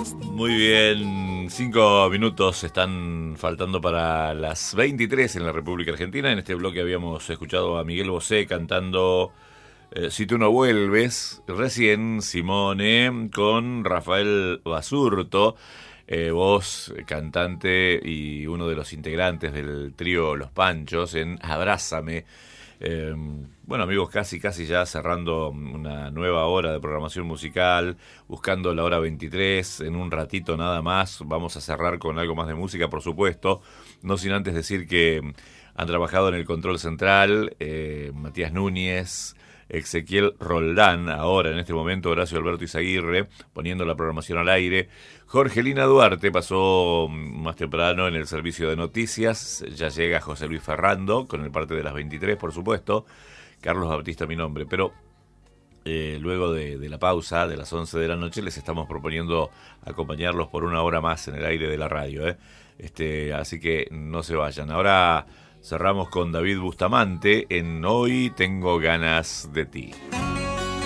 Muy bien, 5 minutos están faltando para las 23 en la República Argentina. En este bloque habíamos escuchado a Miguel Bosé cantando Si tú no vuelves. Recién Simone con Rafael Basurto, voz, cantante y uno de los integrantes del trío Los Panchos en Abrázame. Bueno, amigos, casi ya cerrando una nueva hora de programación musical, buscando la hora 23, en un ratito nada más vamos a cerrar con algo más de música, por supuesto, no sin antes decir que han trabajado en el control central Matías Núñez, Ezequiel Roldán, ahora en este momento Horacio Alberto Izaguirre, poniendo la programación al aire. Jorgelina Duarte pasó más temprano en el servicio de noticias. Ya llega José Luis Ferrando con el parte de las 23, por supuesto. Carlos Bautista, mi nombre. Pero luego de la pausa de las 11 de la noche les estamos proponiendo acompañarlos por una hora más en el aire de la radio. Así que no se vayan. Ahora cerramos con David Bustamante en Hoy tengo ganas de ti.